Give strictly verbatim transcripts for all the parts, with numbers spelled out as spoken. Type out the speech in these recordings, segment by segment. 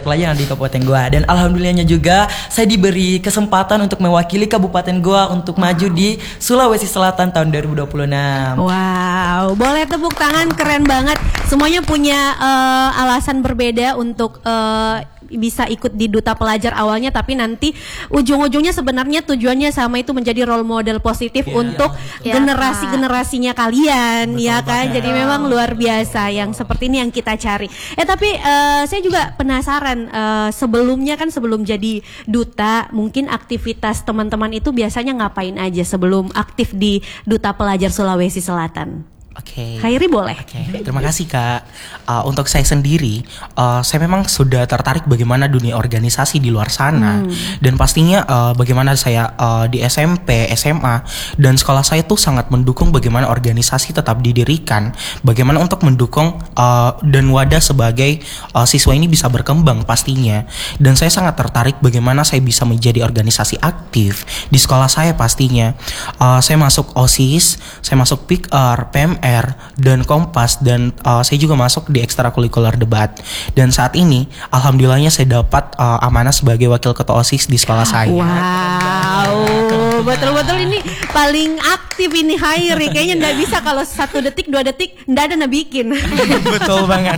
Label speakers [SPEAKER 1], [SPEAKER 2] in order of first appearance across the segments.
[SPEAKER 1] pelajar di kabupaten gua. Dan alhamdulillahnya juga saya diberi kesempatan untuk mewakili kabupaten gua untuk maju di Sulawesi Selatan tahun dua ribu dua puluh enam.
[SPEAKER 2] Wow, boleh tepuk tangan, keren banget. Semuanya punya uh, alasan berbeda untuk uh, bisa ikut di Duta Pelajar awalnya, tapi nanti ujung-ujungnya sebenarnya tujuannya sama, itu menjadi role model positif yeah. untuk yeah. generasi-generasinya kalian. Betul ya kan, banget. Jadi memang luar biasa yang seperti ini yang kita cari. Eh tapi uh, saya juga penasaran, uh, sebelumnya kan sebelum jadi duta, mungkin aktivitas teman-teman itu biasanya ngapain aja sebelum aktif di Duta Pelajar Sulawesi Selatan?
[SPEAKER 3] Oke. Okay.
[SPEAKER 2] Khairi boleh.
[SPEAKER 3] Oke. Okay. Terima kasih Kak. Uh, untuk saya sendiri, uh, saya memang sudah tertarik bagaimana dunia organisasi di luar sana, hmm. dan pastinya uh, bagaimana saya uh, di S M P, S M A dan sekolah saya tuh sangat mendukung bagaimana organisasi tetap didirikan, bagaimana untuk mendukung uh, dan wadah sebagai uh, siswa ini bisa berkembang pastinya. Dan saya sangat tertarik bagaimana saya bisa menjadi organisasi aktif di sekolah saya pastinya. Uh, saya masuk OSIS, saya masuk P I K R, P M R dan Kompas, dan uh, saya juga masuk di ekstrakurikuler debat. Dan saat ini alhamdulillahnya saya dapat uh, amanah sebagai wakil ketua OSIS di sekolah saya.
[SPEAKER 2] Wow, betul-betul ini paling aktif ini Khairi. Kayaknya nggak bisa kalau satu detik dua detik nggak ada bikin.
[SPEAKER 3] Betul banget.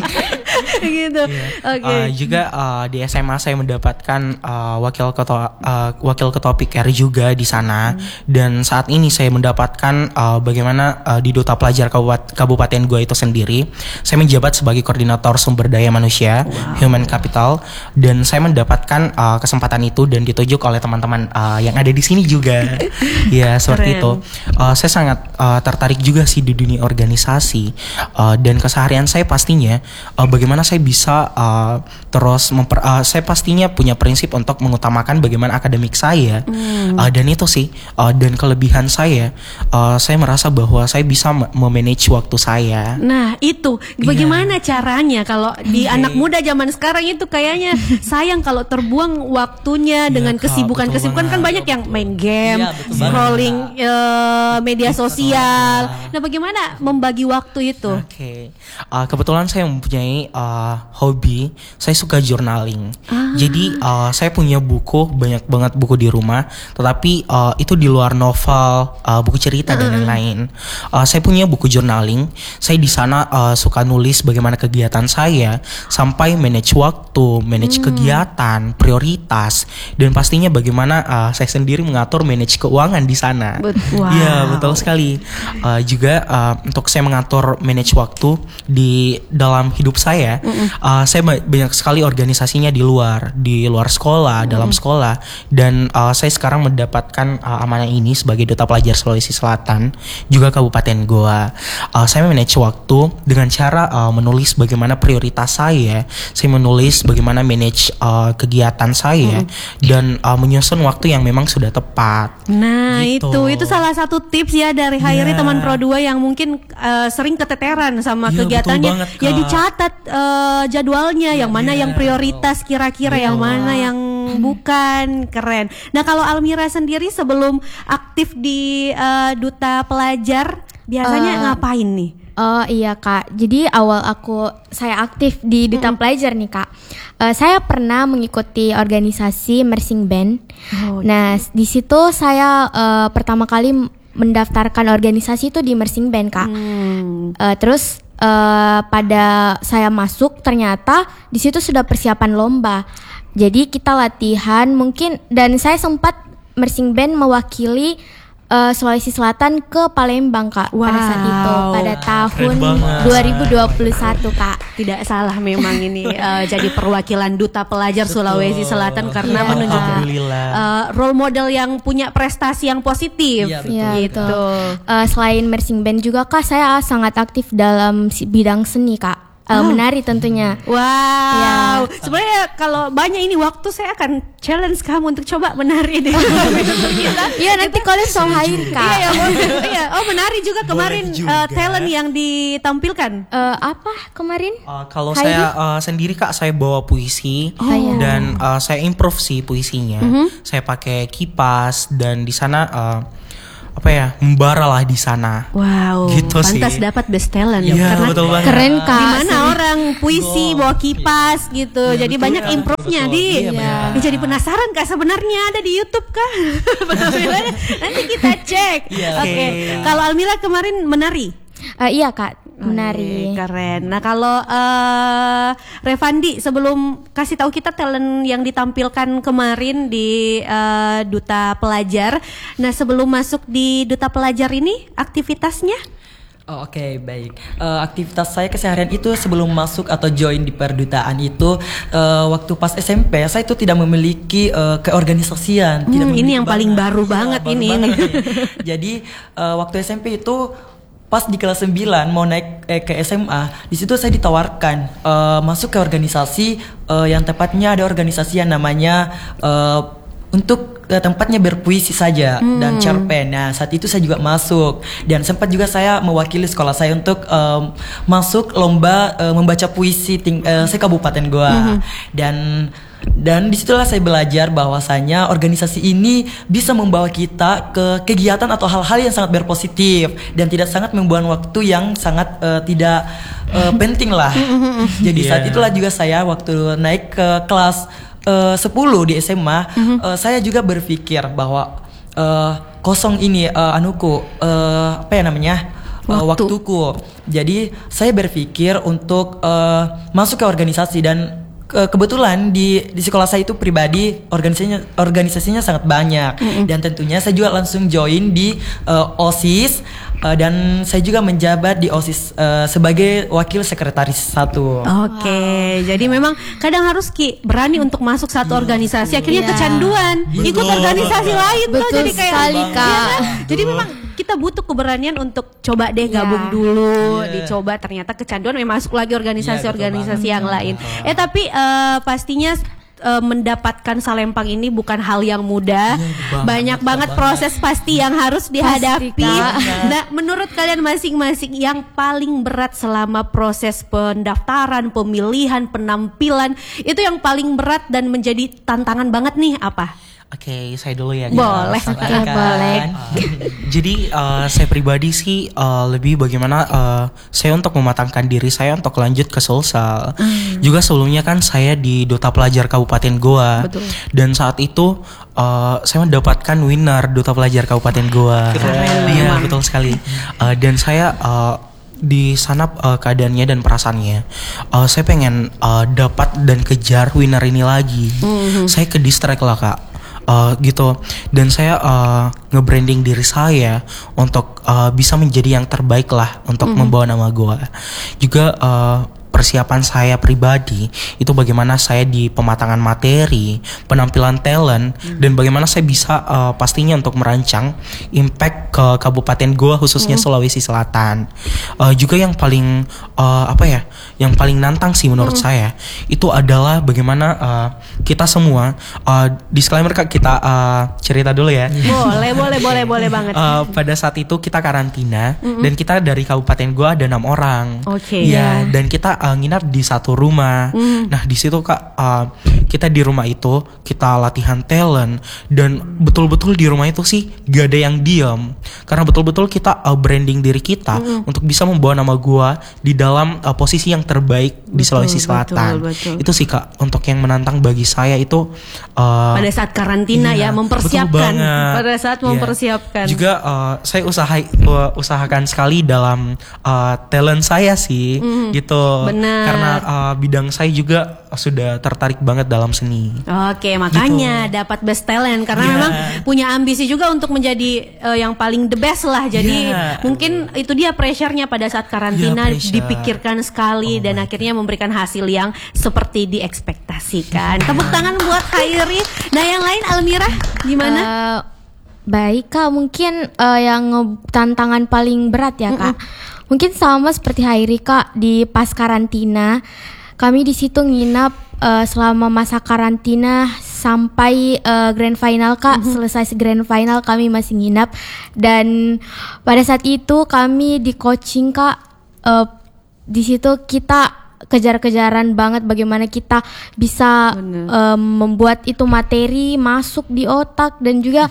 [SPEAKER 2] Gitu.
[SPEAKER 3] Yeah.
[SPEAKER 2] Oke. Okay.
[SPEAKER 3] Uh, juga uh, di S M A saya mendapatkan uh, wakil ketua uh, wakil ketua P I K R juga di sana. Hmm. Dan saat ini saya mendapatkan uh, bagaimana uh, di Duta Pelajar Kabupaten gua itu sendiri, saya menjabat sebagai koordinator sumber daya manusia, wow. Human Capital, dan saya mendapatkan uh, kesempatan itu dan ditunjuk oleh teman-teman uh, yang ada di sini juga. Ya seperti Keren. itu. Uh, saya sangat uh, tertarik juga sih di dunia organisasi, uh, dan keseharian saya pastinya uh, bagaimana saya bisa uh, terus memper, uh, saya pastinya punya prinsip untuk mengutamakan bagaimana akademik saya, hmm. uh, dan itu sih uh, dan kelebihan saya, uh, saya merasa bahwa saya bisa memanage waktu saya.
[SPEAKER 2] Nah itu bagaimana yeah. caranya kalau di okay. anak muda zaman sekarang itu kayaknya sayang kalau terbuang waktunya yeah, dengan kesibukan-kesibukan, kan banyak yang main game, yeah, scrolling uh, media sosial. Nah bagaimana membagi waktu itu?
[SPEAKER 3] Oke, okay. uh, kebetulan saya mempunyai uh, hobi, saya suka journaling. Ah. Jadi uh, saya punya buku, banyak banget buku di rumah, tetapi uh, itu di luar novel, uh, buku cerita uh. dan lain-lain. Uh, saya punya buku journaling. Saya di sana uh, suka nulis bagaimana kegiatan saya, sampai manage waktu, manage hmm. kegiatan, prioritas, dan pastinya bagaimana uh, saya sendiri mengatur manage keuangan di sana.
[SPEAKER 2] Wow.
[SPEAKER 3] Iya betul sekali. Uh, juga uh, untuk saya mengatur manage waktu di dalam hidup saya, uh, saya banyak sekali organisasinya di luar, di luar sekolah, mm. dalam sekolah, dan uh, saya sekarang mendapatkan uh, amanah ini sebagai Duta Pelajar Sulawesi Selatan, juga Kabupaten Goa. Uh, saya manage waktu dengan cara uh, menulis bagaimana prioritas saya, saya menulis bagaimana manage uh, kegiatan saya, mm. dan uh, menyusun waktu yang memang sudah tepat.
[SPEAKER 2] Nah
[SPEAKER 3] gitu.
[SPEAKER 2] itu itu salah satu tips ya dari Khairi, yeah. teman Pro dua yang mungkin uh, sering keteteran sama yeah, kegiatannya. Banget, ya dicatat uh, jadwalnya, yang mana yeah. yang prioritas kira-kira, yeah. yang mana yang bukan. Keren. Nah kalau Almira sendiri sebelum aktif di uh, Duta Pelajar biasanya uh, ngapain nih?
[SPEAKER 4] Oh iya Kak, jadi awal aku saya aktif di Duta mm-hmm. Pelajar nih Kak, uh, saya pernah mengikuti organisasi Mersing Band. Oh, nah di situ saya uh, pertama kali mendaftarkan organisasi itu di Mersing Band Kak. Mm. Uh, terus uh, pada saya masuk ternyata di situ sudah persiapan lomba. Jadi kita latihan mungkin, dan saya sempat Mersing Band mewakili Uh, Sulawesi Selatan ke Palembang Kak. Wow. Pada saat itu pada tahun dua ribu dua puluh satu Kak.
[SPEAKER 2] Tidak salah memang ini uh, jadi perwakilan Duta Pelajar
[SPEAKER 3] Betul.
[SPEAKER 2] Sulawesi Selatan karena yeah. menunjukkan uh, role model yang punya prestasi yang positif.
[SPEAKER 4] Iya yeah, gitu. Uh, selain Mersing Band juga Kak, saya sangat aktif dalam bidang seni Kak. Uh, oh. Menari tentunya.
[SPEAKER 2] Wow. Ya. Sebenarnya kalau banyak ini waktu, saya akan challenge kamu untuk coba menari deh.
[SPEAKER 4] Iya nanti kalian so hair Kak.
[SPEAKER 2] Iya, iya. Oh menari juga kemarin juga. Uh, talent yang ditampilkan.
[SPEAKER 4] Uh, apa kemarin?
[SPEAKER 3] Uh, kalau Hai saya uh, sendiri Kak, saya bawa puisi oh. dan uh, saya improve sih puisinya. Mm-hmm. Saya pakai kipas dan di sana. Uh, apa ya, membara lah di sana.
[SPEAKER 2] Wow,
[SPEAKER 3] Gitu sih.
[SPEAKER 2] pantas dapat best talent.
[SPEAKER 3] Iya,
[SPEAKER 2] Karena
[SPEAKER 3] betul banget.
[SPEAKER 4] Keren Kak.
[SPEAKER 2] gimana orang puisi bawa kipas gitu, jadi banyak improvenya di.
[SPEAKER 1] Iya, benar.
[SPEAKER 2] Ya, jadi penasaran Kak, sebenarnya ada di YouTube Kak? Penampilannya nanti kita cek.
[SPEAKER 1] Iya.
[SPEAKER 2] Oke,
[SPEAKER 3] Oke.
[SPEAKER 2] kalau Almira kemarin menari.
[SPEAKER 4] Eh, iya Kak, menari.
[SPEAKER 2] Oke, keren. Nah kalau uh, Revandi, sebelum kasih tahu kita talent yang ditampilkan kemarin di uh, Duta Pelajar, nah sebelum masuk di Duta Pelajar ini aktivitasnya?
[SPEAKER 1] Oh, Oke baik. Eh, aktivitas saya keseharian itu sebelum masuk atau join di perdutaan itu eh, waktu pas S M P saya itu tidak memiliki eh, keorganisasian. Tidak
[SPEAKER 2] Hmm, ini
[SPEAKER 1] memiliki
[SPEAKER 2] yang paling baru
[SPEAKER 1] Iya,
[SPEAKER 2] banget
[SPEAKER 1] baru
[SPEAKER 2] ini.
[SPEAKER 1] banget nih. Jadi eh, waktu S M P itu pas di kelas sembilan mau naik eh, ke S M A, di situ saya ditawarkan eh, masuk ke organisasi eh, yang tepatnya ada organisasi yang namanya eh, untuk eh, tempatnya berpuisi saja dan cerpen. Nah saat itu saya juga masuk dan sempat juga saya mewakili sekolah saya untuk em, masuk lomba eh, membaca puisi ting eh, se Kabupaten Goa. Dan dan disitulah saya belajar bahwasanya organisasi ini bisa membawa kita ke kegiatan atau hal-hal yang sangat berpositif dan tidak sangat membuang waktu yang sangat eh, tidak eh, penting lah. Jadi saat
[SPEAKER 3] Yeah.
[SPEAKER 1] itulah juga saya waktu naik ke kelas eh, sepuluh di S M A, eh, saya juga berpikir bahwa eh, kosong ini eh, anuku eh, apa ya namanya eh,
[SPEAKER 2] Waktu.
[SPEAKER 1] waktuku. Jadi saya berpikir untuk eh, masuk ke organisasi dan ke- kebetulan di di sekolah saya itu pribadi organisasinya organisasinya sangat banyak dan tentunya saya juga langsung join di eh, OSIS eh, dan saya juga menjabat di OSIS eh, sebagai wakil sekretaris satu.
[SPEAKER 2] Oke, jadi memang kadang harus Ki berani untuk masuk satu organisasi, akhirnya
[SPEAKER 4] Iya.
[SPEAKER 2] kecanduan, ikut organisasi lain tuh,
[SPEAKER 4] Betul
[SPEAKER 2] jadi kayak
[SPEAKER 4] sekali,
[SPEAKER 2] Iya
[SPEAKER 4] Kak.
[SPEAKER 2] kan? Jadi memang kita butuh keberanian untuk coba deh gabung
[SPEAKER 4] Iya.
[SPEAKER 2] dulu,
[SPEAKER 1] Iya.
[SPEAKER 2] dicoba ternyata kecanduan, memang masuk lagi
[SPEAKER 1] Iya,
[SPEAKER 2] organisasi-organisasi
[SPEAKER 1] betul
[SPEAKER 2] yang
[SPEAKER 1] banget.
[SPEAKER 2] lain. Eh tapi eh, pastinya eh, mendapatkan Salempang ini bukan hal yang mudah.
[SPEAKER 1] banget,
[SPEAKER 2] Banyak
[SPEAKER 1] susah
[SPEAKER 2] banget
[SPEAKER 1] banget.
[SPEAKER 2] proses pasti yang harus dihadapi.
[SPEAKER 4] Kak.
[SPEAKER 2] Nah, menurut kalian masing-masing yang paling berat selama proses pendaftaran, pemilihan, penampilan, itu yang paling berat dan menjadi tantangan banget nih apa?
[SPEAKER 3] Oke, saya dulu ya.
[SPEAKER 2] Boleh.
[SPEAKER 3] Kak.
[SPEAKER 4] Oke, boleh.
[SPEAKER 3] Jadi eh, saya pribadi sih eh, lebih bagaimana eh, saya untuk mematangkan diri saya untuk lanjut ke Sulsel. Juga sebelumnya kan saya di Duta Pelajar Kabupaten Goa.
[SPEAKER 2] Betul.
[SPEAKER 3] Dan saat itu eh, saya mendapatkan winner Duta Pelajar Kabupaten Goa.
[SPEAKER 2] Keren
[SPEAKER 3] Iya,
[SPEAKER 2] memang.
[SPEAKER 3] betul sekali. Eh, dan saya eh, di sana eh, keadaannya dan perasaannya eh, saya pengen eh, dapat dan kejar winner ini lagi. Saya ke distract lah Kak. Uh, gitu dan saya uh, nge-branding diri saya untuk uh, bisa menjadi yang terbaik lah untuk membawa nama gua. Juga uh, persiapan saya pribadi itu bagaimana saya di pematangan materi, penampilan talent dan bagaimana saya bisa uh, pastinya untuk merancang impact ke Kabupaten Goa khususnya Sulawesi Selatan. Uh, juga yang paling uh, apa ya, yang paling nantang sih menurut saya itu adalah bagaimana uh, kita semua uh, disclaimer Kak, kita uh, cerita dulu ya.
[SPEAKER 2] Boleh, boleh, boleh, boleh banget.
[SPEAKER 3] Uh, pada saat itu kita karantina dan kita dari Kabupaten Goa ada enam orang.
[SPEAKER 2] Oke.
[SPEAKER 3] Iya,
[SPEAKER 2] Ya.
[SPEAKER 3] dan kita uh, nginap di satu rumah. Nah di situ Kak, uh, kita di rumah itu kita latihan talent dan betul-betul di rumah itu sih gak ada yang diam karena betul-betul kita uh, branding diri kita untuk bisa membawa nama gua di dalam uh, posisi yang terbaik di
[SPEAKER 2] Betul,
[SPEAKER 3] Sulawesi Selatan.
[SPEAKER 2] betul, betul.
[SPEAKER 3] Itu sih Kak untuk yang menantang bagi saya itu uh,
[SPEAKER 2] Pada saat karantina
[SPEAKER 3] iya,
[SPEAKER 2] ya,
[SPEAKER 3] betul
[SPEAKER 2] mempersiapkan.
[SPEAKER 3] banget.
[SPEAKER 2] Pada saat
[SPEAKER 3] Iya.
[SPEAKER 2] mempersiapkan.
[SPEAKER 3] Juga uh, saya usaha uh, usahakan sekali dalam uh, talent saya sih gitu.
[SPEAKER 2] benar.
[SPEAKER 3] Karena uh, bidang saya juga sudah tertarik banget dalam seni.
[SPEAKER 2] Oke, makanya dapat best talent karena
[SPEAKER 3] Iya.
[SPEAKER 2] memang punya ambisi juga untuk menjadi eh, yang paling the best lah. Jadi
[SPEAKER 3] Iya.
[SPEAKER 2] mungkin itu dia pressure-nya pada saat karantina,
[SPEAKER 3] Iya, pressure.
[SPEAKER 2] dipikirkan sekali dan akhirnya memberikan hasil yang seperti diekspektasikan. Tepuk tangan buat Khairi. Nah, yang lain Almira gimana?
[SPEAKER 4] Eh, baik Kak, mungkin eh, yang nge- tantangan paling berat ya Kak. Mungkin sama seperti Hairi Kak, di pas karantina kami di situ nginap eh, selama masa karantina sampai eh, grand final Kak. Selesai grand final kami masih nginap dan pada saat itu kami di coaching Kak. Eh, di situ kita kejar-kejaran banget bagaimana kita bisa
[SPEAKER 2] Bener.
[SPEAKER 4] em, membuat itu materi masuk di otak dan juga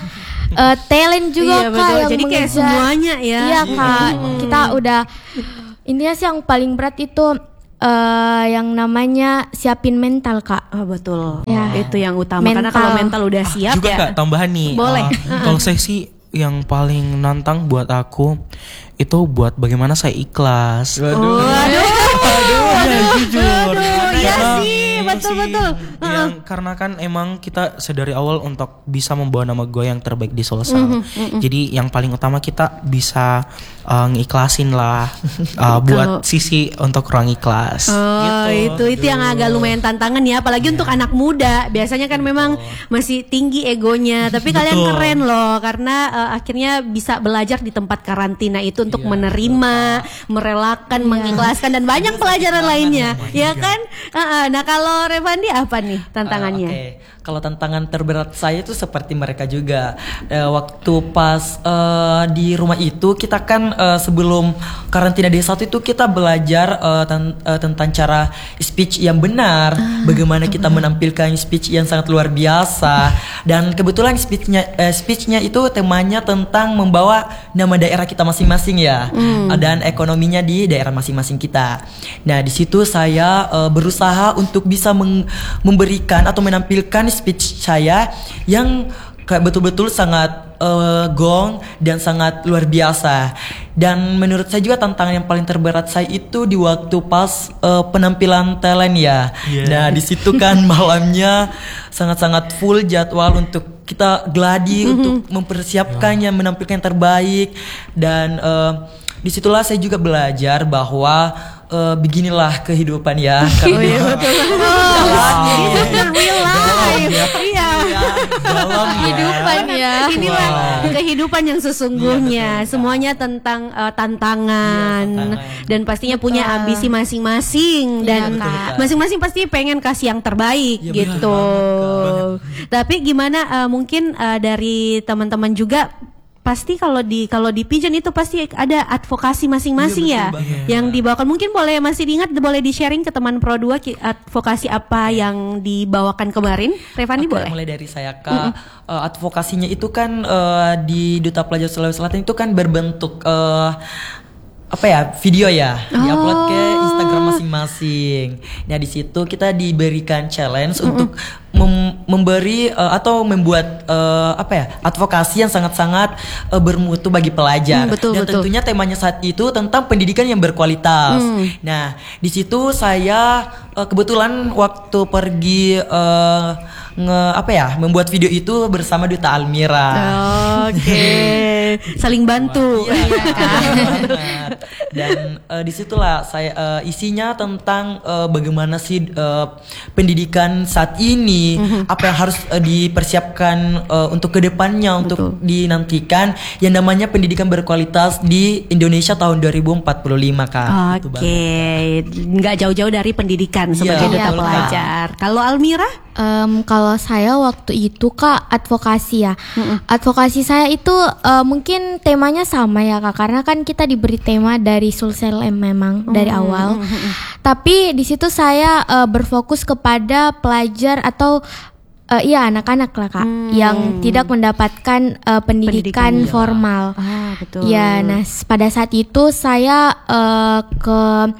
[SPEAKER 4] uh, talent juga
[SPEAKER 2] Iya,
[SPEAKER 4] kak
[SPEAKER 2] betul.
[SPEAKER 4] yang
[SPEAKER 2] Jadi kayak
[SPEAKER 4] mengejar.
[SPEAKER 2] semuanya ya.
[SPEAKER 4] Iya kak, kita udah intinya sih yang paling berat itu uh, yang namanya siapin mental kak.
[SPEAKER 2] Oh, betul.
[SPEAKER 4] Ya.
[SPEAKER 2] Itu yang utama karena
[SPEAKER 4] Mental.
[SPEAKER 2] kalau mental udah siap
[SPEAKER 3] Juga
[SPEAKER 2] ya.
[SPEAKER 3] kak tambahan nih.
[SPEAKER 2] Boleh.
[SPEAKER 3] uh, kalau saya sih yang paling nantang buat aku itu buat bagaimana saya ikhlas.
[SPEAKER 2] Waduh. Waduh.
[SPEAKER 3] Iya jujur.
[SPEAKER 2] iya
[SPEAKER 3] Karena
[SPEAKER 2] sih,
[SPEAKER 3] itu
[SPEAKER 2] betul-betul.
[SPEAKER 3] sih Yang karena kan emang kita sedari awal untuk bisa membawa nama gue yang terbaik di Sulsel. Jadi yang paling utama kita bisa uh, ngeikhlasin lah uh, buat sisi untuk orang ikhlas.
[SPEAKER 2] Oh, itu itu yang agak lumayan tantangan ya, apalagi untuk anak muda. Biasanya kan memang masih tinggi egonya, tapi kalian
[SPEAKER 3] Betul.
[SPEAKER 2] keren loh karena uh, akhirnya bisa belajar di tempat karantina itu untuk menerima, merelakan, mengikhlaskan dan banyak pelajaran lainnya, ya kan? Uh, uh, nah, kalau Revandi apa nih tantangannya?
[SPEAKER 1] Eh, Oke, kalau tantangan terberat saya itu seperti mereka juga. Eh, waktu pas eh, di rumah itu kita kan eh, sebelum karantina D satu itu kita belajar eh, ten- eh, tentang cara speech yang benar, bagaimana kita menampilkan speech yang sangat luar biasa. Dan kebetulan speechnya eh, speechnya itu temanya tentang membawa nama daerah kita masing-masing ya, eh, dan ekonominya di daerah masing-masing kita. Nah di situ saya eh, berusaha untuk bisa meng- memberikan atau menampilkan speech saya yang kayak betul-betul sangat uh, gong dan sangat luar biasa. Dan menurut saya juga tantangan yang paling terberat saya itu di waktu pas uh, penampilan talent ya.
[SPEAKER 3] Yeah.
[SPEAKER 1] Nah di situ kan malamnya sangat-sangat full jadwal untuk kita gladi untuk mempersiapkannya, menampilkan yang terbaik. Dan uh, disitulah saya juga belajar bahwa uh, beginilah kehidupan ya.
[SPEAKER 2] Oh iya betul. Itu kan real life. Iya.
[SPEAKER 1] Dalam ya.
[SPEAKER 4] Kehidupan ya.
[SPEAKER 2] Inilah
[SPEAKER 1] Wow.
[SPEAKER 2] kehidupan yang sesungguhnya.
[SPEAKER 1] Iya, betul,
[SPEAKER 2] Semuanya tentang uh, tantangan.
[SPEAKER 1] Iya, tantangan.
[SPEAKER 2] Dan pastinya punya ambisi masing-masing dan
[SPEAKER 1] betul, betul.
[SPEAKER 2] masing-masing pasti pengen kasih yang terbaik
[SPEAKER 1] Iya,
[SPEAKER 2] gitu.
[SPEAKER 1] betul
[SPEAKER 2] Tapi gimana uh, mungkin uh, dari teman-teman juga pasti kalau di kalau di Pigeon itu pasti ada advokasi masing-masing
[SPEAKER 1] Iya,
[SPEAKER 2] ya
[SPEAKER 1] betul banget.
[SPEAKER 2] yang dibawakan. Mungkin boleh masih diingat, boleh di-sharing ke teman Pro dua ki- advokasi apa yang dibawakan kemarin. Revani
[SPEAKER 1] Oke,
[SPEAKER 2] boleh.
[SPEAKER 1] mulai dari saya kak. Eh, advokasinya itu kan eh, di Duta Pelajar Sulawesi Selatan itu kan berbentuk eh, apa ya, video ya, diupload ke Instagram masing-masing. Nah di situ kita diberikan challenge untuk mem- memberi eh, atau membuat eh, apa ya, advokasi yang sangat-sangat eh, bermutu bagi pelajar.
[SPEAKER 2] Hmm, betul,
[SPEAKER 1] Dan
[SPEAKER 2] betul.
[SPEAKER 1] tentunya temanya saat itu tentang pendidikan yang berkualitas. Nah di situ saya eh, kebetulan waktu pergi eh, nge apa ya, membuat video itu bersama Duta Almira.
[SPEAKER 2] Oke, saling bantu.
[SPEAKER 1] Iya, banget. Dan eh, disitulah saya eh, isinya tentang eh, bagaimana sih eh, pendidikan saat ini, apa yang harus eh, dipersiapkan eh, untuk kedepannya, untuk dinantikan yang namanya pendidikan berkualitas di Indonesia tahun dua ribu empat puluh lima kak. Gitu
[SPEAKER 2] Oke,
[SPEAKER 1] banget.
[SPEAKER 2] nggak jauh-jauh dari pendidikan sebagai
[SPEAKER 1] Iya,
[SPEAKER 2] duta
[SPEAKER 1] betul, Kak.
[SPEAKER 2] pelajar. Kalau Almira?
[SPEAKER 4] Em, kalau saya waktu itu kak advokasi ya, advokasi saya itu eh, mungkin temanya sama ya kak, karena kan kita diberi tema dari Sulsel M memang dari awal. Tapi di situ saya eh, berfokus kepada pelajar atau eh, iya anak-anak lah kak, yang tidak mendapatkan eh, pendidikan,
[SPEAKER 2] Pendidikan,
[SPEAKER 4] formal.
[SPEAKER 2] Ah, betul.
[SPEAKER 4] Ya, nah s- pada saat itu saya eh, ke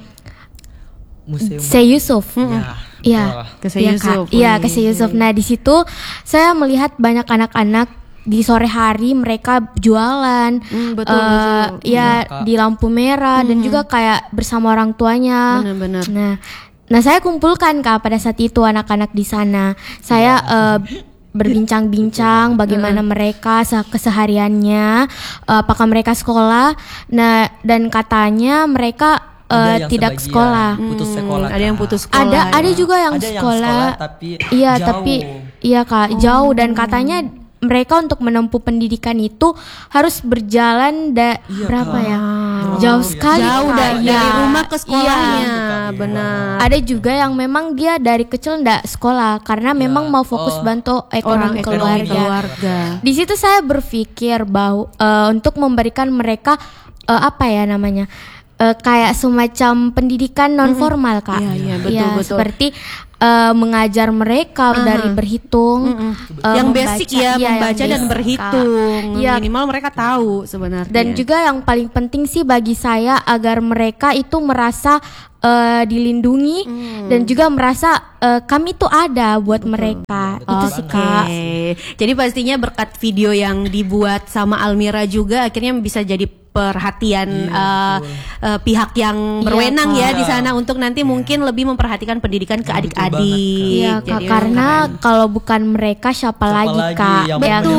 [SPEAKER 1] Museum.
[SPEAKER 4] Syekh Yusuf.
[SPEAKER 1] Ya.
[SPEAKER 4] Iya,
[SPEAKER 2] Ke Syekh
[SPEAKER 4] iya,
[SPEAKER 2] Yusuf.
[SPEAKER 4] Kak. Iya, ke Syekh Yusuf. Nah, di situ saya melihat banyak anak-anak di sore hari mereka jualan,
[SPEAKER 2] Hmm, betul,
[SPEAKER 4] eh,
[SPEAKER 2] betul.
[SPEAKER 4] ya
[SPEAKER 1] Kak.
[SPEAKER 4] di lampu merah dan juga kayak bersama orang tuanya.
[SPEAKER 2] Benar-benar.
[SPEAKER 4] Nah, nah saya kumpulkan kak pada saat itu anak-anak di sana. Saya eh, berbincang-bincang bagaimana mereka se- kesehariannya, eh, apakah mereka sekolah. Nah, dan katanya mereka
[SPEAKER 1] Ada
[SPEAKER 4] eh,
[SPEAKER 1] yang
[SPEAKER 4] tidak
[SPEAKER 1] sebagian
[SPEAKER 4] sekolah.
[SPEAKER 1] putus sekolah.
[SPEAKER 2] Ada yang
[SPEAKER 1] Kak.
[SPEAKER 2] putus sekolah.
[SPEAKER 4] Ada ada
[SPEAKER 2] ya.
[SPEAKER 4] juga yang
[SPEAKER 1] Ada yang
[SPEAKER 4] sekolah,
[SPEAKER 1] sekolah tapi
[SPEAKER 4] iya
[SPEAKER 1] jauh.
[SPEAKER 4] tapi iya kak jauh dan katanya mereka untuk menempuh pendidikan itu harus berjalan da-
[SPEAKER 1] Iya,
[SPEAKER 4] berapa
[SPEAKER 1] Kak.
[SPEAKER 4] ya
[SPEAKER 1] Jauh,
[SPEAKER 4] jauh
[SPEAKER 1] ya.
[SPEAKER 4] sekali
[SPEAKER 2] Jauh
[SPEAKER 4] Kak.
[SPEAKER 2] dari,
[SPEAKER 4] Iya.
[SPEAKER 2] dari rumah ke sekolahnya.
[SPEAKER 1] Iya.
[SPEAKER 2] Benar.
[SPEAKER 4] Ada juga yang memang dia dari kecil ndak sekolah karena memang mau fokus
[SPEAKER 1] Oh.
[SPEAKER 4] bantu
[SPEAKER 2] Orang
[SPEAKER 4] ekonomi
[SPEAKER 2] ekonomi
[SPEAKER 4] keluarga.
[SPEAKER 2] keluarga.
[SPEAKER 4] Di situ saya berpikir bahwa eh, untuk memberikan mereka eh, apa ya namanya? Eh, kayak semacam pendidikan non formal kak.
[SPEAKER 2] Iya, iya, betul,
[SPEAKER 4] Iya,
[SPEAKER 2] betul.
[SPEAKER 4] seperti uh, mengajar mereka uh-huh. dari berhitung,
[SPEAKER 2] uh-huh.
[SPEAKER 4] uh,
[SPEAKER 2] yang
[SPEAKER 4] membaca,
[SPEAKER 2] basic ya,
[SPEAKER 4] iya,
[SPEAKER 2] membaca
[SPEAKER 4] yang
[SPEAKER 2] dan
[SPEAKER 4] basic,
[SPEAKER 2] berhitung,
[SPEAKER 4] ya.
[SPEAKER 2] minimal mereka tahu sebenarnya.
[SPEAKER 4] Dan juga yang paling penting sih bagi saya agar mereka itu merasa uh, dilindungi hmm. dan juga merasa uh, kami itu ada buat betul, mereka. Betul, itu sih Kak.
[SPEAKER 2] Jadi pastinya berkat video yang dibuat sama Almira juga akhirnya bisa jadi perhatian yeah, uh, uh, pihak yang berwenang yeah, ya di sana untuk nanti yeah. mungkin lebih memperhatikan pendidikan ke adik-adik.
[SPEAKER 4] Iya Kak, karena keren. Kalau bukan mereka siapa, siapa lagi Kak
[SPEAKER 1] yang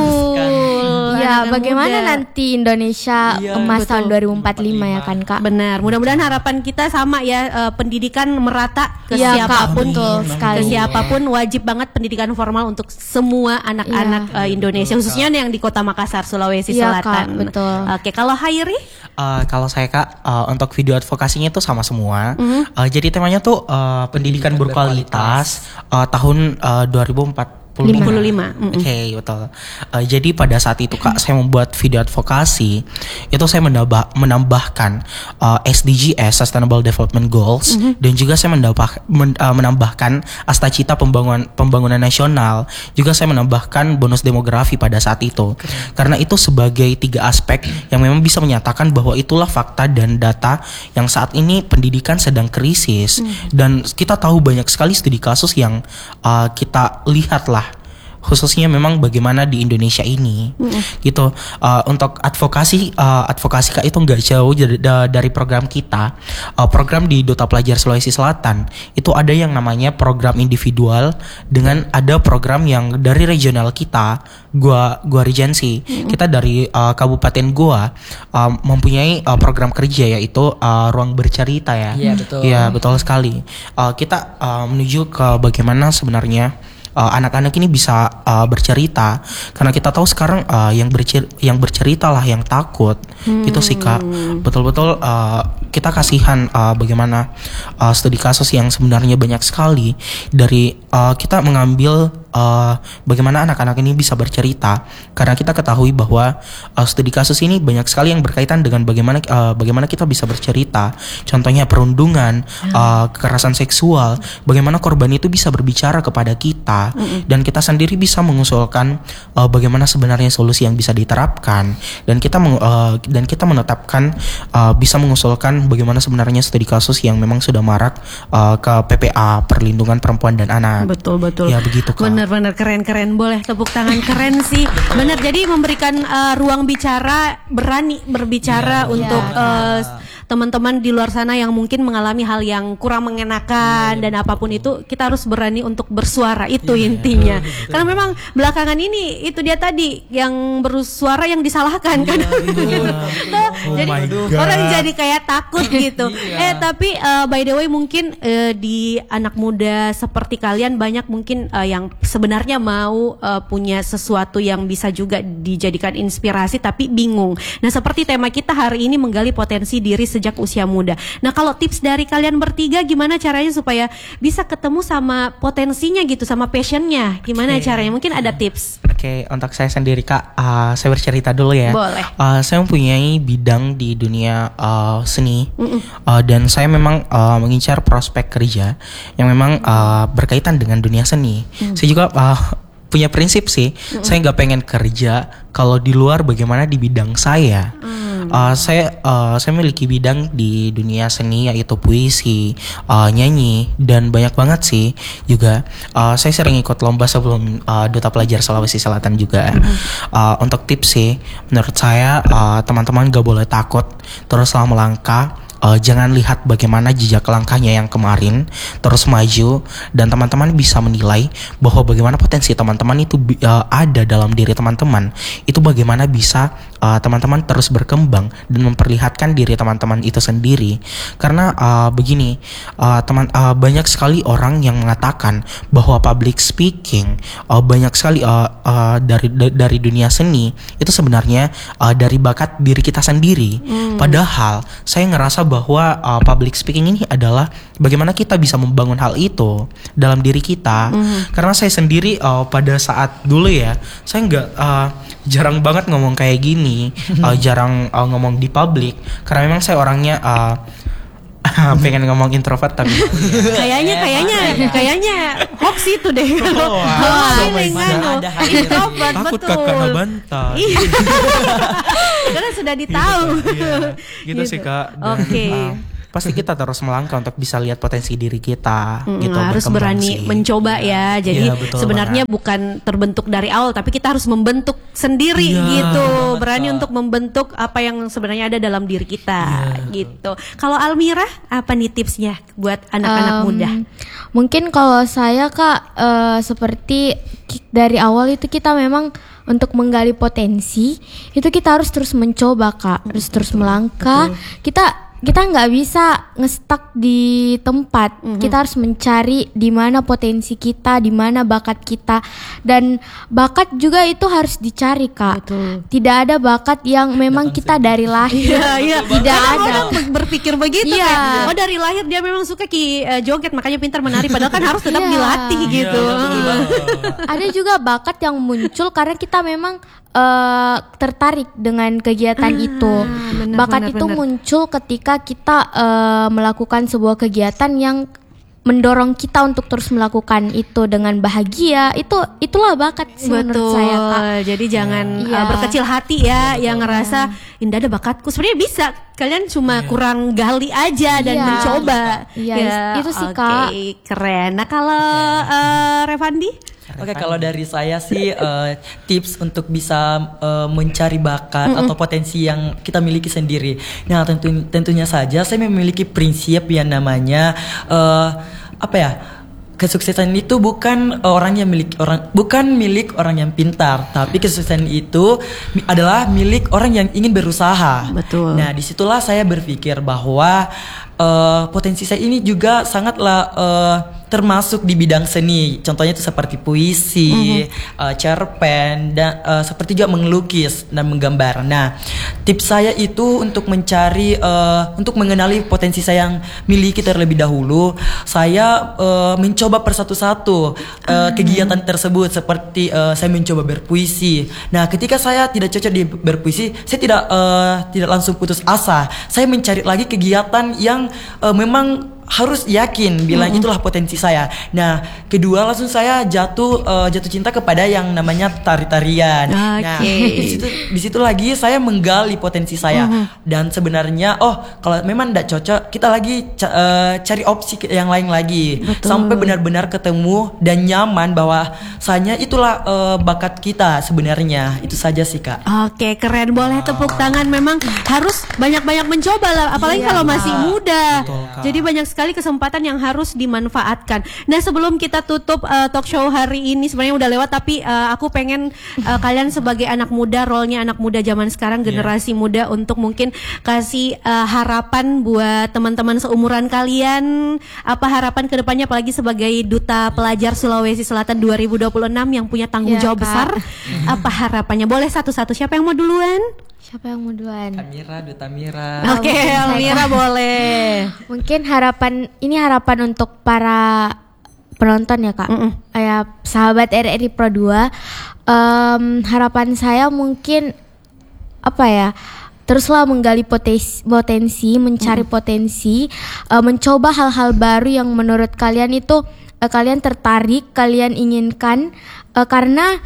[SPEAKER 2] betul.
[SPEAKER 4] Ya, bagaimana muda. Nanti Indonesia ya, emas betul. Tahun dua ribu empat puluh lima ya kan Kak.
[SPEAKER 2] Benar. Mudah-mudahan harapan kita sama ya, uh, pendidikan merata ke ya, siapapun,
[SPEAKER 4] Kak,
[SPEAKER 2] ke siapapun wajib banget pendidikan formal untuk semua anak-anak ya, uh, Indonesia, betul, khususnya Kak. Yang di Kota Makassar, Sulawesi ya, Selatan. Kak, betul. Oke, kalau Hairi?
[SPEAKER 3] Uh, kalau saya Kak, uh, untuk video advokasinya itu sama semua. Mm-hmm. Uh, jadi temanya tuh uh, pendidikan, pendidikan berkualitas, berkualitas. Uh, tahun uh, dua ribu empat puluh lima.
[SPEAKER 2] Mm-hmm.
[SPEAKER 3] Oke, okay, betul. Uh, jadi pada saat itu Kak, saya membuat video advokasi. Itu saya menambah menambahkan uh, S D Gs (Sustainable Development Goals) mm-hmm. dan juga saya menambah men, uh, menambahkan Astacita pembangunan pembangunan nasional. Juga saya menambahkan bonus demografi pada saat itu. Okay. Karena itu sebagai tiga aspek yang memang bisa menyatakan bahwa itulah fakta dan data yang saat ini pendidikan sedang krisis. Mm. Dan kita tahu banyak sekali studi kasus yang uh, kita lihat lah, khususnya memang bagaimana di Indonesia ini, mm. gitu. Uh, untuk advokasi, uh, advokasi Kak itu nggak jauh dari, dari program kita. Uh, program di Duta Pelajar Sulawesi Selatan itu ada yang namanya program individual dengan ada program yang dari regional kita, gua gua regency. Mm. Kita dari uh, Kabupaten Goa uh, mempunyai uh, program kerja yaitu uh, ruang bercerita ya.
[SPEAKER 1] Iya betul.
[SPEAKER 3] Iya betul sekali. Uh, kita uh, menuju ke bagaimana sebenarnya Uh, anak-anak ini bisa uh, bercerita, karena kita tahu sekarang uh, yang bercer yang bercerita lah yang takut. Hmm. Itu sih Kak, betul-betul uh, kita kasihan uh, bagaimana uh, studi kasus yang sebenarnya banyak sekali dari uh, kita mengambil uh, bagaimana anak-anak ini bisa bercerita, karena kita ketahui bahwa uh, studi kasus ini banyak sekali yang berkaitan dengan bagaimana uh, bagaimana kita bisa bercerita. Contohnya perundungan, hmm. uh, kekerasan seksual, bagaimana korban itu bisa berbicara kepada kita. Mm-mm. Dan kita sendiri bisa mengusulkan uh, bagaimana sebenarnya solusi yang bisa diterapkan, dan kita meng, uh, dan kita menetapkan uh, bisa mengusulkan bagaimana sebenarnya studi kasus yang memang sudah marak uh, ke P P A, Perlindungan Perempuan dan Anak.
[SPEAKER 2] Betul betul.
[SPEAKER 3] Ya begitu Kak.
[SPEAKER 2] Benar-benar keren-keren, boleh tepuk tangan keren sih. Benar, jadi memberikan uh, ruang bicara, berani berbicara ya, untuk ya. Uh, teman-teman di luar sana yang mungkin mengalami hal yang kurang mengenakan, ya, ya, dan apapun betul. Itu kita harus berani untuk bersuara, itu ya, intinya. Ya, ya, karena memang belakangan ini itu dia tadi yang bersuara yang disalahkan ya, kan. Ya. Oh jadi orang jadi kayak takut gitu. Ya. Eh tapi uh, by the way mungkin uh, di anak muda seperti kalian banyak mungkin uh, yang sebenarnya mau uh, punya sesuatu yang bisa juga dijadikan inspirasi tapi bingung. Nah, seperti tema kita hari ini menggali potensi diri sejak usia muda. Nah, kalau tips dari kalian bertiga gimana caranya supaya bisa ketemu sama potensinya gitu, sama passionnya, gimana okay. caranya? Mungkin ada tips.
[SPEAKER 3] Oke, okay, untuk saya sendiri Kak, uh, saya bercerita dulu ya.
[SPEAKER 2] Boleh.
[SPEAKER 3] Uh, saya mempunyai bidang di dunia uh, seni, uh, dan saya memang uh, mengincar prospek kerja yang memang uh, berkaitan dengan dunia seni. Mm. Saya juga uh, punya prinsip sih, mm. saya nggak pengen kerja kalau di luar bagaimana di bidang saya. Mm. Uh, saya uh, saya memiliki bidang di dunia seni yaitu puisi, uh, nyanyi, dan banyak banget sih juga. Uh, saya sering ikut lomba sebelum uh, Duta Pelajar Sulawesi Selatan juga. Mm-hmm. Uh, untuk tips sih, menurut saya uh, teman-teman gak boleh takut, teruslah melangkah. Uh, jangan lihat bagaimana jejak langkahnya yang kemarin, terus maju, dan teman-teman bisa menilai bahwa bagaimana potensi teman-teman itu uh, ada dalam diri teman-teman. Itu bagaimana bisa uh, teman-teman terus berkembang dan memperlihatkan diri teman-teman itu sendiri. Karena uh, begini, uh, teman uh, banyak sekali orang yang mengatakan bahwa public speaking uh, banyak sekali uh, uh, dari d- dari dunia seni itu sebenarnya uh, dari bakat diri kita sendiri. Hmm. Padahal saya ngerasa bahwa uh, public speaking ini adalah bagaimana kita bisa membangun hal itu dalam diri kita. Mm. Karena saya sendiri uh, pada saat dulu ya, saya nggak uh, jarang banget ngomong kayak gini, uh, jarang uh, ngomong di publik, karena memang saya orangnya uh, Pengen ngomong introvert tapi
[SPEAKER 2] Kayaknya kayaknya kayaknya hoax itu deh.
[SPEAKER 3] Oh,
[SPEAKER 2] Kalau
[SPEAKER 3] sama
[SPEAKER 2] feeling
[SPEAKER 3] aja.
[SPEAKER 2] anu,
[SPEAKER 1] Ada hal
[SPEAKER 2] introvert
[SPEAKER 3] takut
[SPEAKER 2] betul.
[SPEAKER 3] kakak nabantah.
[SPEAKER 2] Iya. Karena sudah ditahu.
[SPEAKER 3] Iya, gitu, sih kak. Dan,
[SPEAKER 2] Oke.
[SPEAKER 3] uh, pasti kita terus melangkah untuk bisa lihat potensi diri kita.
[SPEAKER 2] Mm,
[SPEAKER 3] gitu,
[SPEAKER 2] harus
[SPEAKER 3] berkembang
[SPEAKER 2] berani
[SPEAKER 3] sih.
[SPEAKER 2] mencoba ya. Jadi
[SPEAKER 3] Iya, betul
[SPEAKER 2] sebenarnya
[SPEAKER 3] banget.
[SPEAKER 2] bukan terbentuk dari awal, tapi kita harus membentuk sendiri
[SPEAKER 3] Iya,
[SPEAKER 2] gitu.
[SPEAKER 1] betul.
[SPEAKER 2] Berani untuk membentuk apa yang sebenarnya ada dalam diri kita gitu. Kalau Almira, apa nih tipsnya buat anak-anak
[SPEAKER 4] Em,
[SPEAKER 2] muda?
[SPEAKER 4] Mungkin kalau saya kak eh, seperti ki- dari awal itu kita memang untuk menggali potensi itu kita harus terus mencoba kak, harus terus melangkah. Kita kita nggak bisa ngestak di tempat. Kita harus mencari di mana potensi kita, di mana bakat kita, dan bakat juga itu harus dicari kak.
[SPEAKER 2] Betul.
[SPEAKER 4] Tidak ada bakat yang memang kita dari lahir.
[SPEAKER 2] Iya, iya.
[SPEAKER 4] Tidak
[SPEAKER 2] Kadang
[SPEAKER 4] ada.
[SPEAKER 2] orang ber- berpikir begitu
[SPEAKER 4] Iya.
[SPEAKER 2] kan. Oh, dari lahir dia memang suka ki eh, joget makanya pintar menari, padahal kan harus tetap
[SPEAKER 4] Iya.
[SPEAKER 2] dilatih gitu.
[SPEAKER 4] Ada juga bakat yang muncul karena kita memang eh, tertarik dengan kegiatan itu.
[SPEAKER 2] benar,
[SPEAKER 4] Bakat
[SPEAKER 2] benar,
[SPEAKER 4] itu
[SPEAKER 2] benar.
[SPEAKER 4] muncul ketika kita eh, melakukan sebuah kegiatan yang mendorong kita untuk terus melakukan itu dengan bahagia. Itu itulah bakat sih menurut
[SPEAKER 2] Betul.
[SPEAKER 4] saya kak.
[SPEAKER 2] Jadi jangan
[SPEAKER 4] Iya.
[SPEAKER 2] uh, berkecil hati ya, yang ngerasa indah ada bakatku. Sebenarnya bisa. Kalian cuma kurang gali aja dan
[SPEAKER 4] Iya.
[SPEAKER 2] mencoba.
[SPEAKER 4] Iya,
[SPEAKER 2] Ya,
[SPEAKER 4] itu sih,
[SPEAKER 2] oke,
[SPEAKER 4] Kak.
[SPEAKER 2] keren. Nah, kalau uh, Revandi?
[SPEAKER 1] Oke, kalau dari saya sih eh, tips untuk bisa eh, mencari bakat atau potensi yang kita miliki sendiri. Nah, tentu tentunya saja saya memiliki prinsip yang namanya eh, apa ya? Kesuksesan itu bukan orang yang milik orang bukan milik orang yang pintar, tapi kesuksesan itu mi- adalah milik orang yang ingin berusaha.
[SPEAKER 2] Betul.
[SPEAKER 1] Nah, disitulah saya berpikir bahwa eh, potensi saya ini juga sangatlah eh, termasuk di bidang seni. Contohnya itu seperti puisi, eh, cerpen, dan eh, seperti juga melukis dan menggambar. Nah, tips saya itu untuk mencari, eh, untuk mengenali potensi saya yang miliki terlebih dahulu. Saya eh, mencoba persatu-satu eh, kegiatan tersebut. Seperti eh, saya mencoba berpuisi. Nah, ketika saya tidak cocok di berpuisi, saya tidak eh, tidak langsung putus asa. Saya mencari lagi kegiatan yang eh, memang harus yakin bilang itulah potensi saya. Nah, kedua langsung saya jatuh eh, jatuh cinta kepada yang namanya tari-tarian. Nah,
[SPEAKER 2] Oke.
[SPEAKER 1] di situ di situ lagi saya menggali potensi saya. Dan sebenarnya oh, kalau memang tidak cocok, kita lagi ca- eh, cari opsi ke- yang lain lagi. Sampai benar-benar ketemu dan nyaman bahwa saya itulah eh, bakat kita sebenarnya. Itu saja sih, Kak.
[SPEAKER 2] Oke, keren. Boleh tepuk tangan. Memang harus banyak-banyak mencoba lah, apalagi
[SPEAKER 1] Iya,
[SPEAKER 2] kalau masih
[SPEAKER 1] Kak.
[SPEAKER 2] muda.
[SPEAKER 3] Betul, Kak.
[SPEAKER 2] Jadi banyak sekali kesempatan yang harus dimanfaatkan. Nah, sebelum kita tutup uh, talk show hari ini, sebenarnya udah lewat, tapi uh, aku pengen uh, kalian sebagai anak muda, role-nya anak muda zaman sekarang, generasi muda, untuk mungkin kasih uh, harapan buat teman-teman seumuran kalian. Apa harapan kedepannya, apalagi sebagai duta pelajar Sulawesi Selatan dua ribu dua puluh enam yang punya tanggung
[SPEAKER 4] Iya,
[SPEAKER 2] jawab
[SPEAKER 4] Kak.
[SPEAKER 2] besar? Apa harapannya? Boleh satu-satu. Siapa yang mau duluan?
[SPEAKER 4] Siapa yang mau duluan?
[SPEAKER 1] Amira, Duta Mira.
[SPEAKER 4] Ah,
[SPEAKER 2] Oke,
[SPEAKER 4] mungkin saya,
[SPEAKER 2] Almira
[SPEAKER 4] Kak.
[SPEAKER 2] boleh.
[SPEAKER 4] Mungkin harapan ini harapan untuk para penonton ya kak,
[SPEAKER 2] Mm-mm.
[SPEAKER 4] kayak sahabat R R I Pro dua. Em, harapan saya mungkin apa ya? Teruslah menggali potensi, potensi mencari potensi, eh, mencoba hal-hal baru yang menurut kalian itu eh, kalian tertarik, kalian inginkan, eh, karena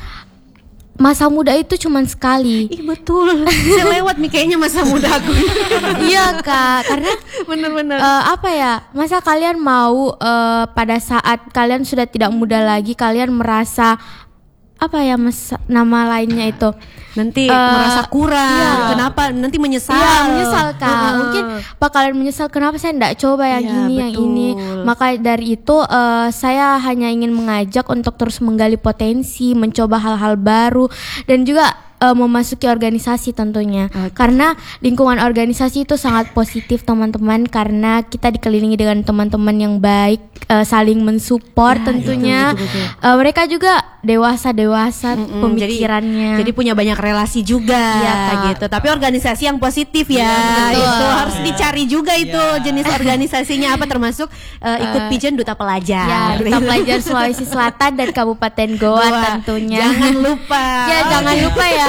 [SPEAKER 4] masa muda itu cuman sekali.
[SPEAKER 2] Ih, betul. Saya lewat nih kayaknya masa muda aku.
[SPEAKER 4] Iya kak, karena
[SPEAKER 2] Bener-bener.
[SPEAKER 4] eh, apa ya? Masa kalian mau eh, pada saat kalian sudah tidak muda lagi, kalian merasa apa ya mas nama lainnya itu?
[SPEAKER 2] Nanti
[SPEAKER 4] Eh,
[SPEAKER 2] merasa kurang.
[SPEAKER 4] iya.
[SPEAKER 2] Kenapa? Nanti menyesal.
[SPEAKER 4] Iya menyesal kak.
[SPEAKER 2] Heeh.
[SPEAKER 4] Mungkin bakalan menyesal kenapa saya tidak coba yang
[SPEAKER 2] Iya,
[SPEAKER 4] ini yang ini.
[SPEAKER 2] betul.
[SPEAKER 4] Maka dari itu eh, saya hanya ingin mengajak untuk terus menggali potensi, mencoba hal-hal baru dan juga eh, memasuki organisasi tentunya.
[SPEAKER 2] Oke.
[SPEAKER 4] Karena lingkungan organisasi itu sangat positif teman-teman, karena kita dikelilingi dengan teman-teman yang baik, eh, saling mensupport
[SPEAKER 2] Ya,
[SPEAKER 4] tentunya.
[SPEAKER 2] betul, betul, betul.
[SPEAKER 4] Eh, mereka juga dewasa-dewasa
[SPEAKER 2] Mm-mm,
[SPEAKER 4] pemikirannya.
[SPEAKER 2] Jadi, jadi punya banyak relasi juga
[SPEAKER 4] Iya, Kak.
[SPEAKER 2] gitu. Tapi organisasi yang positif ya.
[SPEAKER 4] betul.
[SPEAKER 2] Itu harus dicari juga itu jenis organisasinya apa, termasuk uh, ikut
[SPEAKER 4] Eh,
[SPEAKER 2] pigeon duta pelajar.
[SPEAKER 4] Ya, Duta Pelajar Sulawesi Selatan dan Kabupaten Goa,
[SPEAKER 2] Goa.
[SPEAKER 4] tentunya.
[SPEAKER 2] Jangan lupa.
[SPEAKER 4] Ya, jangan lupa ya.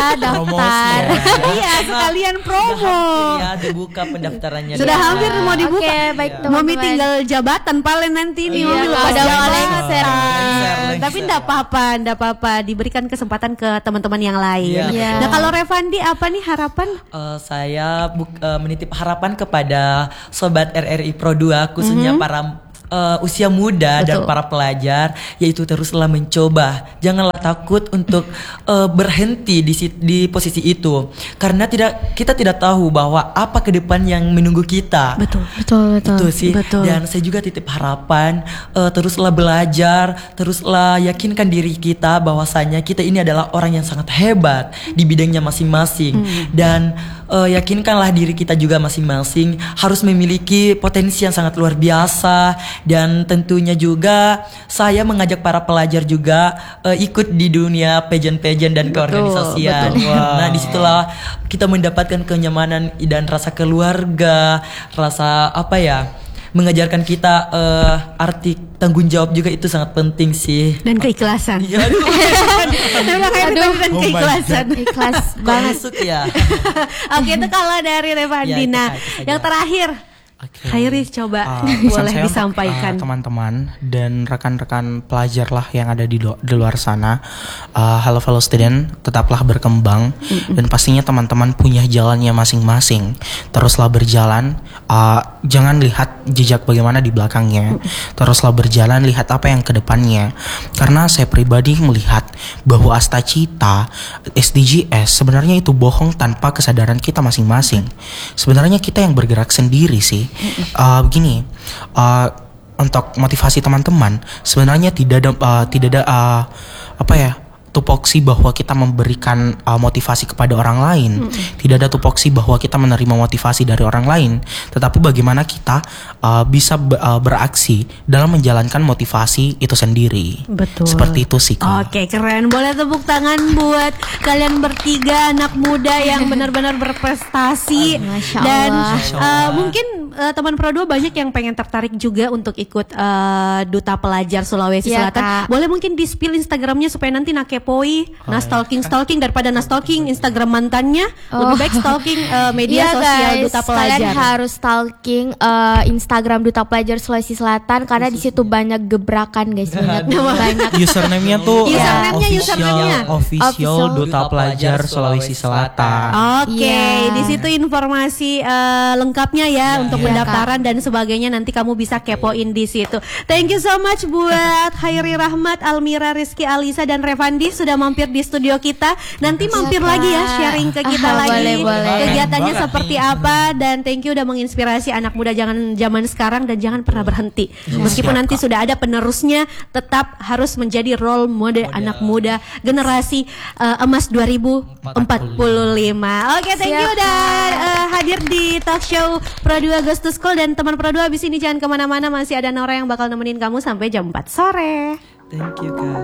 [SPEAKER 2] daftar.
[SPEAKER 3] Promosi ya.
[SPEAKER 2] Iya, sekalian promo.
[SPEAKER 1] Ya, dibuka pendaftarannya.
[SPEAKER 2] Sudah
[SPEAKER 1] Dan-
[SPEAKER 2] hampir mau dibuka.
[SPEAKER 4] Oke, baik
[SPEAKER 2] Mami
[SPEAKER 4] teman-teman.
[SPEAKER 2] tinggal jabatan paling nanti nih
[SPEAKER 4] Iya,
[SPEAKER 2] Mami lepas
[SPEAKER 4] pada
[SPEAKER 2] jabatan.
[SPEAKER 4] lengser.
[SPEAKER 1] Lengser, lengser.
[SPEAKER 2] Tapi enggak apa-apa, enggak apa-apa, diberikan kesempatan ke teman-teman yang lain.
[SPEAKER 1] Iya,
[SPEAKER 2] Nah,
[SPEAKER 4] betul.
[SPEAKER 2] kalau Revandi apa nih harapan?
[SPEAKER 1] Eh, saya buk- eh, menitip harapan kepada sobat R R I Pro dua khususnya para eh, usia muda dan
[SPEAKER 2] Betul.
[SPEAKER 1] para pelajar, yaitu teruslah mencoba, janganlah takut untuk eh, berhenti di si- di posisi itu, karena tidak kita tidak tahu bahwa apa ke depan yang menunggu kita.
[SPEAKER 2] Betul.
[SPEAKER 4] Betul, betul.
[SPEAKER 1] Itu sih.
[SPEAKER 2] Betul.
[SPEAKER 1] Dan saya juga titip harapan, eh, teruslah belajar, teruslah yakinkan diri kita bahwasanya kita ini adalah orang yang sangat hebat di bidangnya masing-masing. Dan eh, yakinkanlah diri kita juga masing-masing harus memiliki potensi yang sangat luar biasa. Dan tentunya juga saya mengajak para pelajar juga eh, ikut di dunia pageant-pageant dan keorganisasian.
[SPEAKER 2] betul.
[SPEAKER 1] Nah, disitulah kita mendapatkan kenyamanan dan rasa keluarga, rasa apa ya, mengajarkan kita eh, arti tanggung jawab juga itu sangat penting sih.
[SPEAKER 2] Dan keikhlasan.
[SPEAKER 1] Ya, aduh,
[SPEAKER 2] Memang kayak
[SPEAKER 4] Aduh.
[SPEAKER 2] dan
[SPEAKER 3] Oh my
[SPEAKER 2] keikhlasan.
[SPEAKER 4] Ikhlas
[SPEAKER 1] kok
[SPEAKER 4] banget.
[SPEAKER 1] masuk ya.
[SPEAKER 2] Oke, itu kalau dari Revandi.
[SPEAKER 1] Ya, itu
[SPEAKER 2] Nah,
[SPEAKER 1] saja, itu saja.
[SPEAKER 2] yang terakhir
[SPEAKER 3] Oke.
[SPEAKER 2] Khairis coba
[SPEAKER 3] Uh, pesan
[SPEAKER 2] boleh
[SPEAKER 3] saya untuk,
[SPEAKER 2] disampaikan.
[SPEAKER 3] uh, teman-teman dan rekan-rekan pelajar lah yang ada di, lo- di luar sana. Uh, Halo fellow student, tetaplah berkembang dan pastinya teman-teman punya jalannya masing-masing. Teruslah berjalan, uh, jangan lihat jejak bagaimana di belakangnya. Teruslah berjalan, lihat apa yang ke depannya. Karena saya pribadi melihat bahwa Asta Cita, S D G S sebenarnya itu bohong tanpa kesadaran kita masing-masing. Sebenarnya kita yang bergerak sendiri sih. Uh, begini, uh, untuk motivasi teman-teman, sebenarnya tidak ada uh, tidak ada uh, apa ya, tupoksi bahwa kita memberikan uh, motivasi kepada orang lain. Tidak ada tupoksi bahwa kita menerima motivasi dari orang lain, tetapi bagaimana kita uh, bisa be- uh, beraksi dalam menjalankan motivasi itu sendiri.
[SPEAKER 2] Betul.
[SPEAKER 3] Seperti itu sih, Kak.
[SPEAKER 2] Oke, keren. Boleh tepuk tangan buat kalian bertiga anak muda yang benar-benar berprestasi.
[SPEAKER 4] Masya
[SPEAKER 2] Dan
[SPEAKER 4] Allah.
[SPEAKER 2] uh, mungkin uh, teman Pro dua banyak yang pengen tertarik juga untuk ikut uh, Duta Pelajar Sulawesi
[SPEAKER 4] Iya,
[SPEAKER 2] Selatan.
[SPEAKER 4] Kak.
[SPEAKER 2] Boleh mungkin di spill Instagramnya supaya nanti nakepoi,
[SPEAKER 3] Oh,
[SPEAKER 2] nah stalking stalking daripada nah stalking Instagram mantannya,
[SPEAKER 4] Oh.
[SPEAKER 2] lebih baik stalking uh, media
[SPEAKER 4] Iya,
[SPEAKER 2] sosial
[SPEAKER 4] guys,
[SPEAKER 2] Duta
[SPEAKER 4] kalian
[SPEAKER 2] Pelajar.
[SPEAKER 4] harus stalking uh, Instagram Duta Pelajar Sulawesi Selatan karena di situ banyak gebrakan guys, banyak banyak.
[SPEAKER 3] Username-nya tuh uh,
[SPEAKER 2] Username-nya,
[SPEAKER 3] official,
[SPEAKER 2] username-nya.
[SPEAKER 3] official
[SPEAKER 4] Official
[SPEAKER 3] Duta Pelajar Sulawesi Selatan.
[SPEAKER 2] Oke,
[SPEAKER 4] Iya.
[SPEAKER 2] di situ informasi eh, lengkapnya ya untuk
[SPEAKER 4] Iya,
[SPEAKER 2] pendaftaran dan sebagainya, nanti kamu bisa kepoin di situ. Thank you so much buat Khairi Rahmat, Almira, Rizky, Alisa dan Revandi sudah mampir di studio kita. Nanti mampir
[SPEAKER 4] Kak.
[SPEAKER 2] lagi ya, sharing ke kita
[SPEAKER 4] Ah,
[SPEAKER 2] lagi
[SPEAKER 4] boleh, boleh.
[SPEAKER 2] kegiatannya
[SPEAKER 3] Banget
[SPEAKER 2] seperti apa, dan thank you udah menginspirasi anak muda jangan zaman sekarang dan jangan pernah berhenti. Meskipun nanti sudah ada penerusnya, tetap harus menjadi role model anak muda generasi eh, emas dua ribu empat puluh lima. Oke, thank you
[SPEAKER 4] Siap,
[SPEAKER 2] udah eh, hadir di talk show Pro dua Ghost to School. Dan teman Pro dua abis ini jangan kemana-mana, masih ada Nora yang bakal nemenin kamu sampai jam empat sore.
[SPEAKER 1] Thank you, Kak.